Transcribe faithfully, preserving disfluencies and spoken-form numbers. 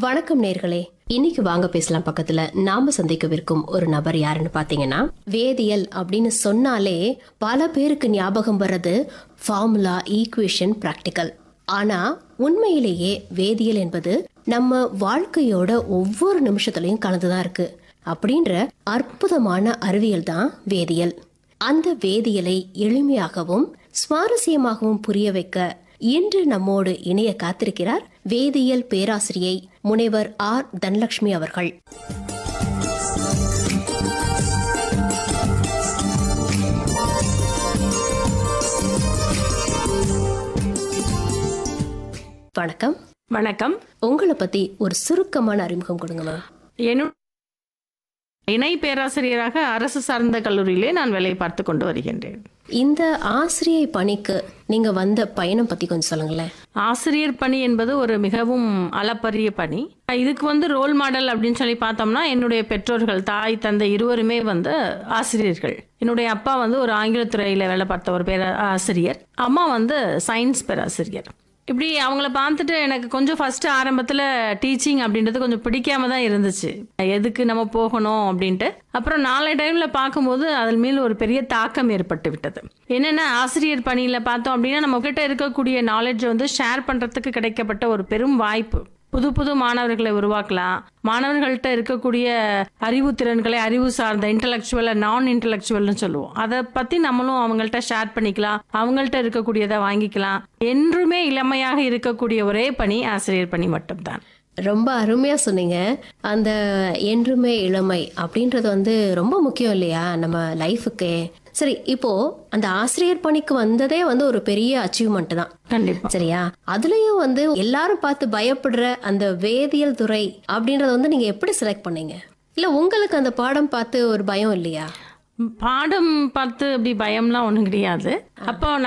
வணக்கம் நேர்களே, இன்னைக்கு வாங்க பேசலாம் பக்கத்துல நாம சந்திக்கவிருக்கும் ஒரு நபர் யாருன்னு பாத்தீங்கன்னா, வேதியியல் அப்படின்னு சொன்னாலே பல பேருக்கு ஞாபகம் வர்றது ஃபார்முலா, ஈக்குவேஷன், பிராக்டிக்கல். ஆனா உண்மையிலேயே வேதியியல் என்பது நம்ம வாழ்க்கையோட ஒவ்வொரு நிமிஷத்துலயும் கலந்துதான் இருக்கு அப்படின்ற அற்புதமான அறிவியல் தான் வேதியியல். அந்த வேதியியலை எளிமையாகவும் சுவாரஸ்யமாகவும் புரிய வைக்க இன்று நம்மோடு இணைய காத்திருக்கிறார் வேதியியல் பேராசிரியை முனைவர் ஆர் தனலட்சுமி அவர்கள். வணக்கம். வணக்கம். உங்களை பத்தி ஒரு சுருக்கமான அறிமுகம் கொடுங்க மேம். என்னுடைய இணை பேராசிரியராக அரசு சார்ந்த கல்லூரியிலே நான் வேலை பார்த்து கொண்டு வருகின்றேன். இந்த ஆசிரியை பணிக்கு நீங்க வந்த பயணம் பத்தி கொஞ்சம் சொல்லுங்களேன். ஆசிரியர் பணி என்பது ஒரு மிகவும் அளப்பரிய பணி. இதுக்கு வந்து ரோல் மாடல் அப்படின்னு சொல்லி பார்த்தோம்னா, என்னுடைய பெற்றோர்கள், தாய் தந்தை இருவருமே வந்து ஆசிரியர்கள். என்னுடைய அப்பா வந்து ஒரு ஆங்கிலத்துறையில் வேலை பார்த்த ஒரு பேர ஆசிரியர், அம்மா வந்து சயின்ஸ் பேராசிரியர். இப்படி அவங்கள பார்த்துட்டு எனக்கு கொஞ்சம் ஃபர்ஸ்ட் ஆரம்பத்தில் டீச்சிங் அப்படின்றது கொஞ்சம் பிடிக்காம தான் இருந்துச்சு. எதுக்கு நம்ம போகணும் அப்படின்ட்டு. அப்புறம் நாளை டைமில் பார்க்கும்போது அதன் மேல் ஒரு பெரிய தாக்கம் ஏற்பட்டு விட்டது. என்னென்னா, ஆசிரியர் பணியில் பார்த்தோம் அப்படின்னா நம்ம கிட்ட இருக்கக்கூடிய நாலேஜை வந்து ஷேர் பண்ணுறதுக்கு கிடைக்கப்பட்ட ஒரு பெரும் வாய்ப்பு. புது புது மாணவர்களை உருவாக்கலாம். மாணவர்கள்ட்ட இருக்கக்கூடிய அறிவு திறன்களை, அறிவு சார்ந்த இன்டலெக்சுவல், நான் இன்டலெக்சுவல்னு சொல்லுவோம், அதை பற்றி நம்மளும் அவங்கள்ட்ட ஷேர் பண்ணிக்கலாம், அவங்கள்ட்ட இருக்கக்கூடியதை வாங்கிக்கலாம். என்றுமே இளமையாக இருக்கக்கூடிய ஒரே பணி ஆசிரியர் பணி மட்டும்தான். ரொம்ப அருமையா சொன்னீங்க. அந்த என்றுமே இளமை அப்படின்றது வந்து ரொம்ப முக்கியம் இல்லையா நம்ம லைஃபுக்கு. சரி, இப்போ அந்த ஆசிரியர் பணிக்கு வந்ததே வந்து ஒரு பெரிய அச்சீவ்மெண்ட் தான். கண்டிப்பா. சரியா? அதுலயும் வந்து எல்லாரும் பார்த்து பயப்படுற அந்த வேதியியல் துறை அப்படின்றத வந்து நீங்க எப்படி செலக்ட் பண்ணீங்க? இல்ல உங்களுக்கு அந்த பாடம் பார்த்து ஒரு பயம் இல்லையா? பாடம் பார்த்து அப்படி பயம்லாம் ஒன்றும் கிடையாது. அப்போ